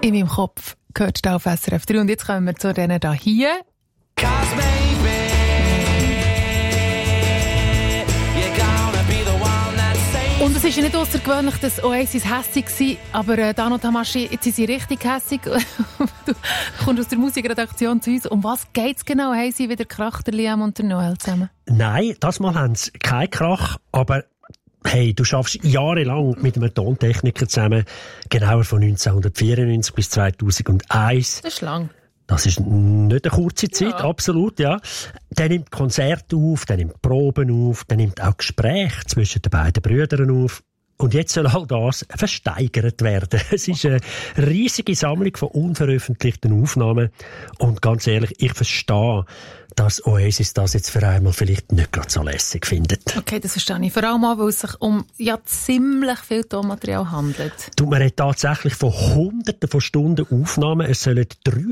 In meinem Kopf gehört da auf SRF 3. Und jetzt kommen wir zu denen da hier. Und es ist ja nicht außergewöhnlich, dass Oasis hässig war, aber Dano Tamaschi, jetzt sind sie richtig hässig. Du kommst aus der Musikredaktion zu uns. Um was geht es genau? Haben sie wieder Krach, der Liam und der Noel zusammen? Nein, das Mal haben sie keinen Krach, aber hey, du schaffst jahrelang mit einem Tontechniker zusammen, genauer von 1994 bis 2001. Das ist lang. Das ist nicht eine kurze Zeit, ja. Absolut, ja. Der nimmt Konzerte auf, der nimmt Proben auf, der nimmt auch Gespräche zwischen den beiden Brüdern auf. Und jetzt soll all das versteigert werden. Es ist eine riesige Sammlung von unveröffentlichten Aufnahmen. Und ganz ehrlich, ich verstehe, dass Oasis das jetzt für einmal vielleicht nicht gerade so lässig findet. Okay, das verstehe ich. Vor allem auch, weil es sich um ziemlich viel Tonmaterial handelt. Man redet tatsächlich von Hunderten von Stunden Aufnahmen. Es sollen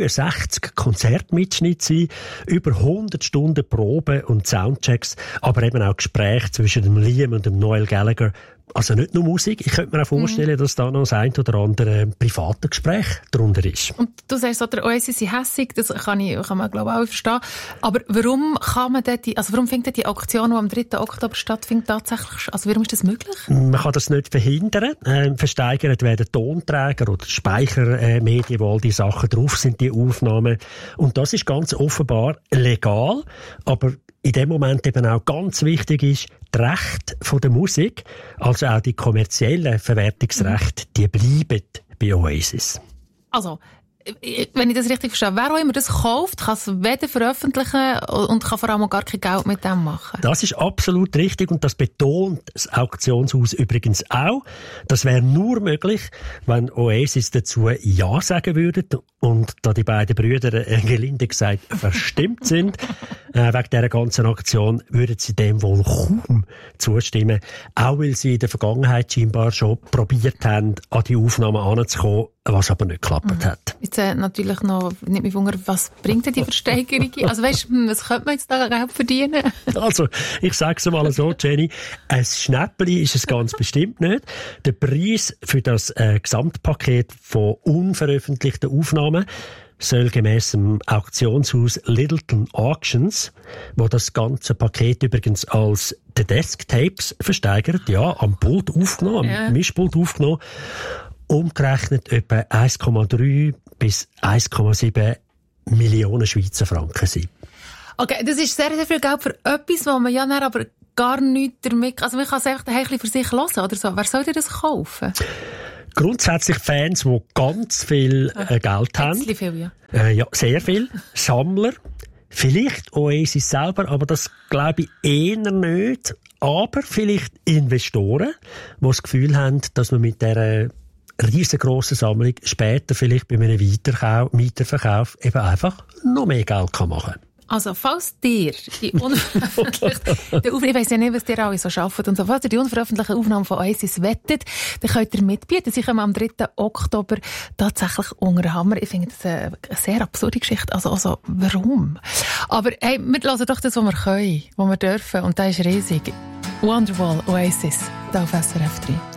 63 Konzertmitschnitte sein, über 100 Stunden Proben und Soundchecks, aber eben auch Gespräche zwischen dem Liam und dem Noel Gallagher. Also nicht nur Musik. Ich könnte mir auch vorstellen, dass da noch das ein oder andere private Gespräch darunter ist. Und du sagst, der Oasis ist hässig, das kann man glaube ich auch verstehen. Aber warum warum findet die Aktion, die am 3. Oktober stattfindet, tatsächlich, also warum ist das möglich? Man kann das nicht verhindern. Versteigert werden Tonträger oder Speichermedien, wo all die Sachen drauf sind, die Aufnahmen. Und das ist ganz offenbar legal, aber in dem Moment eben auch ganz wichtig ist, die Rechte von der Musik, also auch die kommerziellen Verwertungsrechte, die bleiben bei Oasis. Also, wenn ich das richtig verstehe, wer auch immer das kauft, kann es weder veröffentlichen und kann vor allem auch gar kein Geld mit dem machen. Das ist absolut richtig und das betont das Auktionshaus übrigens auch. Das wäre nur möglich, wenn Oasis dazu Ja sagen würde und da die beiden Brüder gelinde gesagt verstimmt sind. Wegen dieser ganzen Aktion würden sie dem wohl kaum zustimmen. Auch weil sie in der Vergangenheit scheinbar schon probiert haben, an die Aufnahmen heranzukommen, was aber nicht geklappt hat. Jetzt natürlich noch, nicht mich wundern, was bringt denn die Versteigerung? Also weißt du, was könnte man jetzt da Geld verdienen? Also, ich sage es mal so, Jenny, ein Schnäppli ist es ganz bestimmt nicht. Der Preis für das Gesamtpaket von unveröffentlichten Aufnahmen soll gemäss dem Auktionshaus Littleton Auctions, wo das ganze Paket übrigens als The Desk Tapes versteigert, ja, am Pult aufgenommen, am Mischpult aufgenommen, umgerechnet etwa 1,3 bis 1,7 Millionen Schweizer Franken sind. Okay, das ist sehr, sehr viel Geld für etwas, wo man ja dann aber gar nichts damit, also man kann es einfach ein bisschen für sich hören oder so. Wer soll denn das kaufen? Grundsätzlich Fans, die ganz viel Geld haben. Viel, ja, sehr viel. Sammler. Vielleicht Oasis selber, aber das glaube ich eher nicht. Aber vielleicht Investoren, die das Gefühl haben, dass man mit dieser riesengroßen Sammlung später vielleicht bei einem Weiterverkauf eben einfach noch mehr Geld machen kann. Also, falls dir die unveröffentlichten Aufnahmen, ich weiss ja nicht, was ihr alle so arbeitet und so, falls ihr die unveröffentlichten Aufnahmen von Oasis wettet, dann könnt ihr mitbieten. Sie kommen am 3. Oktober tatsächlich unter den Hammer. Ich finde das eine sehr absurde Geschichte. Also, warum? Aber hey, wir hören doch das, was wir können, was wir dürfen. Und das ist riesig. Wonderwall, Oasis, da auf SRF 3.